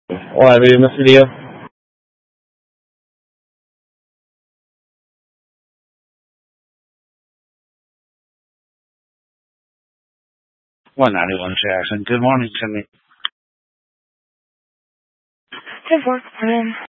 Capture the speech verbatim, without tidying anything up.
Why did you miss the video? one ninety-one Jackson. Good morning, Timmy. Good morning.